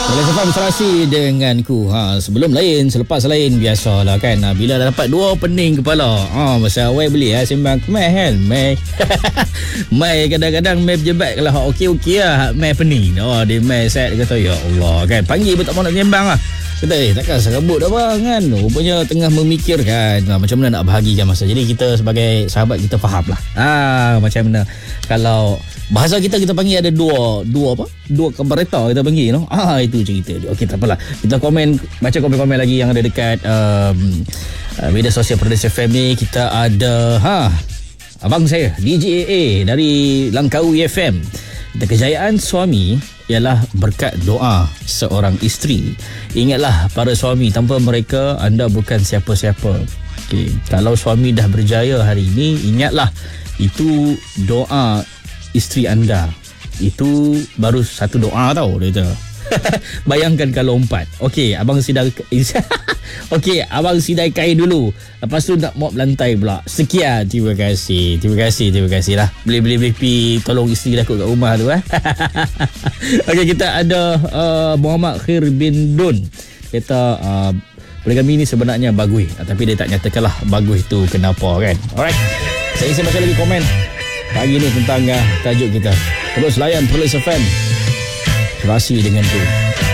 Boleh sefam serasi denganku. Sebelum lain, selepas lain, biasalah kan. Bila dah dapat dua pening kepala. Masa awal beli sembang Mai kan. Mai kadang-kadang Mai berjebat kalau okey-okey lah. Mai pening. Dia Mai set kata ya Allah kan. Panggil pun tak mau nak sembang lah. Kata takkan serabut dah bang kan. Rupanya tengah memikirkan macam mana nak bahagikan masa. Jadi kita sebagai sahabat kita faham lah. Macam mana kalau bahasa kita panggil ada dua kabareta kita panggil itu cerita dia. Okey, tak apalah. Kita baca komen-komen lagi yang ada dekat media sosial Perlis FM ni. Kita ada abang saya DJ AA dari Langkawi FM. Kejayaan suami ialah berkat doa seorang isteri. Ingatlah para suami, tanpa mereka anda bukan siapa-siapa. Okey, kalau suami dah berjaya hari ini, ingatlah itu doa isteri anda. Itu baru satu doa tau dia kata. Bayangkan kalau 4. Okey, abang sidai okey, abang sidai kain dulu. Lepas tu nak mop lantai pula. Sekian, terima kasih lah. Boleh pi tolong isteri aku kat rumah tu Okey, kita ada Muhammad Khair bin Dun. Kata poligami ni sebenarnya bagus, tapi dia tak nyatakanlah bagus tu kenapa kan. Alright. Saya isi baca lagi komen pagi ni tentang tajuk kita. Terus layan Perlis FM. Terasi dengan tu.